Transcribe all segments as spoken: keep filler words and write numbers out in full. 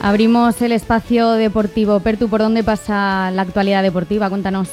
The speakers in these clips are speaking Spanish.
Abrimos el espacio deportivo. Pertu, ¿por dónde pasa la actualidad deportiva? Cuéntanos.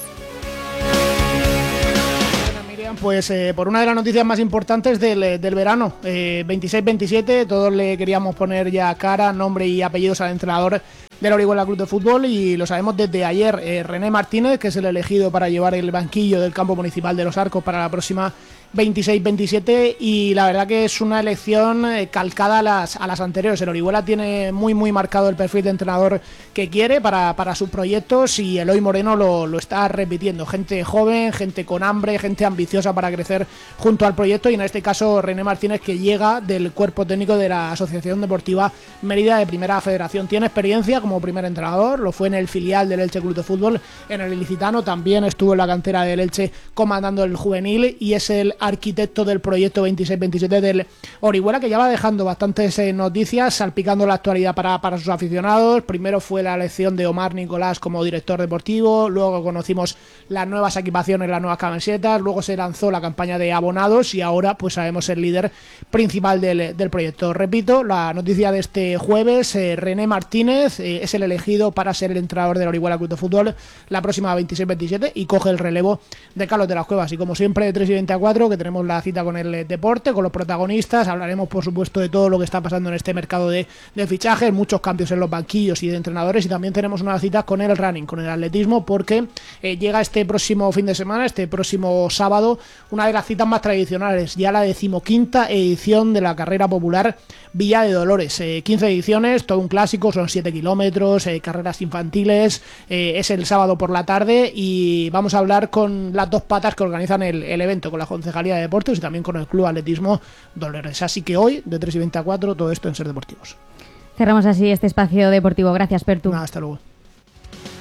Pues eh, por una de las noticias más importantes del, del verano, eh, veintiséis veintisiete, todos le queríamos poner ya cara, nombre y apellidos al entrenador del Orihuela Club de Fútbol, y lo sabemos desde ayer. eh, René Martínez, que es el elegido para llevar el banquillo del campo municipal de Los Arcos para la próxima veintiséis veintisiete, y la verdad que es una elección eh, calcada a las, a las anteriores. El Orihuela tiene muy muy marcado el perfil de entrenador que quiere para, para sus proyectos, y Eloy Moreno lo, lo está repitiendo. Gente joven, gente con hambre, gente ambiciosa para crecer junto al proyecto, y en este caso René Martínez, que llega del cuerpo técnico de la Asociación Deportiva Mérida de Primera Federación. Tiene experiencia como primer entrenador, lo fue en el filial del Elche Club de Fútbol, en el Ilicitano, también estuvo en la cantera del Elche comandando el juvenil, y es el arquitecto del proyecto veintiséis veintisiete del Orihuela, que ya va dejando bastantes eh, noticias, salpicando la actualidad para, para sus aficionados. Primero fue la elección de Omar Nicolás como director deportivo, luego conocimos las nuevas equipaciones, las nuevas camisetas, luego se lanzó la campaña de abonados, y ahora pues sabemos el líder principal del, del proyecto. Repito, la noticia de este jueves, eh, René Martínez eh, es el elegido para ser el entrenador del Orihuela Club de Fútbol la próxima veintiséis veintisiete, y coge el relevo de Carlos de las Cuevas. Y como siempre, de tres y veinte a cuatro, que tenemos la cita con el deporte, con los protagonistas. Hablaremos por supuesto de todo lo que está pasando en este mercado de, de fichajes, muchos cambios en los banquillos y de entrenadores, y también tenemos una cita con el running, con el atletismo, porque eh, llega este próximo fin de semana, este próximo sábado, una de las citas más tradicionales, ya la decimoquinta edición de la carrera popular Villa de Dolores. eh, quince ediciones, todo un clásico, son siete kilómetros, eh, carreras infantiles, eh, es el sábado por la tarde, y vamos a hablar con las dos patas que organizan el, el evento, con la Concejalía de Deportes y también con el Club Atletismo Dolores. Así que hoy, de tres y veinte a cuatro, todo esto en Ser Deportivos. Cerramos así este espacio deportivo. Gracias, Pertu. Nada, hasta luego.